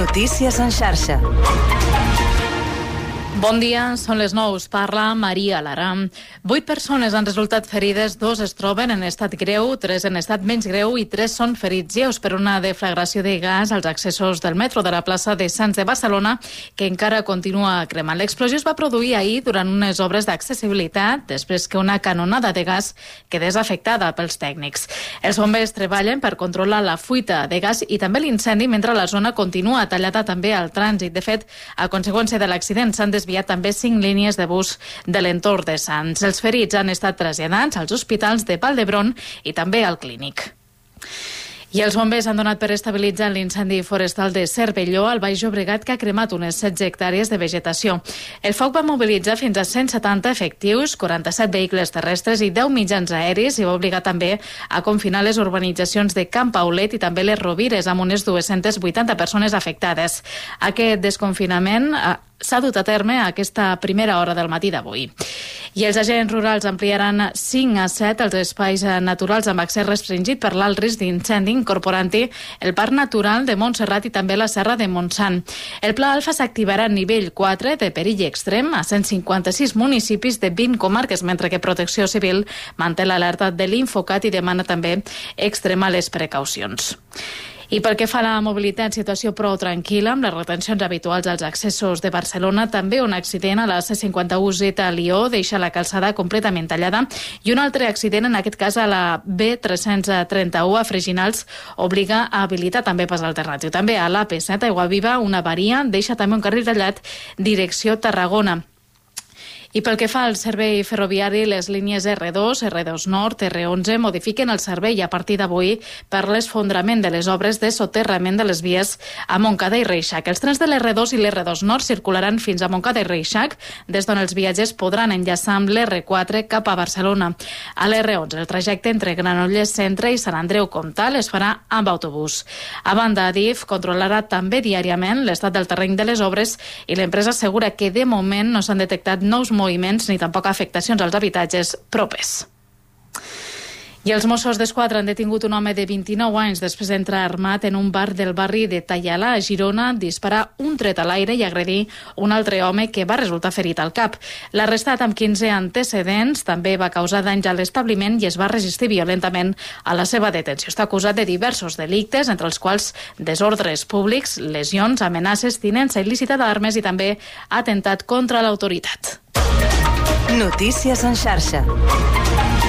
Notícies en xarxa. Bon dia, són les 9, parla Maria Lara. 8 persones han resultat ferides, 2 es troben en estat greu, 3 en estat menys greu i 3 són ferits lleus per una deflagració de gas als accessos del metro de la plaça de Sants de Barcelona, que encara continua cremant. L'explosió es va produir ahir durant unes obres d'accessibilitat, després que una canonada de gas quedés afectada pels tècnics. Els bombers treballen per controlar la fuita de gas i també l'incendi, mentre la zona continua tallada també al trànsit. De fet, a conseqüència de l'accident s'han desviat també 5 línies de bus de l'entorn de Sants. Els ferits han estat traslladats als hospitals de Vall d'Hebron i també al Clínic. I els bombers han donat per estabilitzar l'incendi forestal de Cervelló al Baix Llobregat, que ha cremat unes 16 hectàrees de vegetació. El foc va mobilitzar fins a 170 efectius, 47 vehicles terrestres i 10 mitjans aeris, i va obligar també a confinar les urbanitzacions de Camp Paulet i també les Rovires, amb unes 280 persones afectades. Aquest desconfinament s'ha dut a terme a aquesta primera hora del matí d'avui. I els agents rurals ampliaran 5 a 7 els espais naturals amb accés restringit per l'alt risc d'incendi, incorporant-hi el Parc Natural de Montserrat i també la Serra de Montsant. El Pla Alfa s'activarà a nivell 4 de perill extrem a 156 municipis de 20 comarques, mentre que Protecció Civil manté l'alerta de l'Infocat i demana també extremar les precaucions. I pel que fa a la mobilitat, situació prou tranquil·la, amb les retencions habituals als accessos de Barcelona, també un accident a la C51Z a Lió deixa la calçada completament tallada i un altre accident, en aquest cas a la B331 a Freginals, obliga a habilitar també pas alternatiu. També a l'AP7 a Aiguaviva, una avaria deixa també un carril tallat direcció Tarragona. I pel que fa al servei ferroviari, les línies R2, R2 Nord, R11 modifiquen el servei a partir d'avui per l'esfondrament de les obres de soterrament de les vies a Montcada i Reixac. Els trens de l'R2 i l'R2 Nord circularan fins a Montcada i Reixac, des d'on els viatgers podran enllaçar amb l'R4 cap a Barcelona. A l'R11, el trajecte entre Granollers Centre i Sant Andreu Comtal es farà amb autobús. A banda, Adif controlarà també diàriament l'estat del terreny de les obres i l'empresa assegura que de moment no s'han detectat nous moviments ni tampoc afectacions als habitatges propers. I els Mossos d'Esquadra han detingut un home de 29 anys després d'entrar armat en un bar del barri de Taialà, a Girona, disparar un tret a l'aire i agredir un altre home que va resultar ferit al cap. L'arrestat, amb 15 antecedents, també va causar danys a l'establiment i es va resistir violentament a la seva detenció. Està acusat de diversos delictes, entre els quals desordres públics, lesions, amenaces, tinença il·lícita d'armes i també atemptat contra l'autoritat. Notícies en xarxa.